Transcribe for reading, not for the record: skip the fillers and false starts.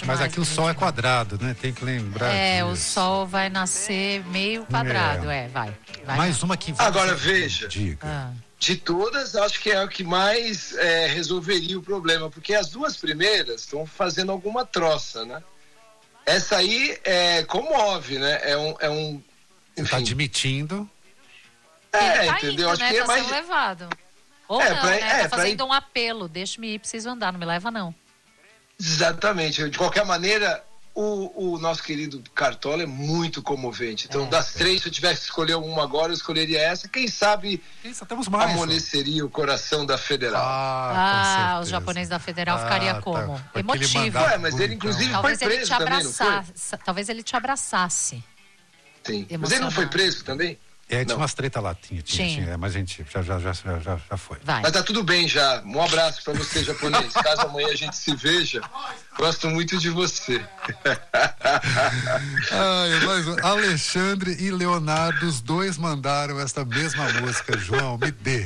Mas aqui o Sol é quadrado, né? Tem que lembrar disso. O Sol vai nascer meio quadrado, vai. Mais uma que... Agora, veja. Diga. De todas, acho que é o que mais resolveria o problema, porque as duas primeiras estão fazendo alguma troça, né? Essa aí comove, né? Enfim. Você tá admitindo. Entendeu? Indo, acho né? que é tá mais... sendo levado. Ou não, né? Tá fazendo um apelo. Deixa-me ir, preciso andar, não me leva, não. Exatamente. De qualquer maneira, o nosso querido Cartola é muito comovente. Então, das três, se eu tivesse que escolher uma agora, eu escolheria essa. Quem sabe amoleceria o coração da Federal. Os japoneses da Federal ficaria como? Tá. Emotivo. Mas ele, inclusive, talvez foi preso também, não foi? Talvez ele te abraçasse. Sim. Mas ele não foi preso também? Tinha umas treta lá, tinha, mas a gente já foi. Vai. Mas tá tudo bem já. Um abraço pra você, japonês. Caso amanhã a gente se veja, gosto muito de você. Alexandre e Leonardo, os dois mandaram esta mesma música. João, me dê.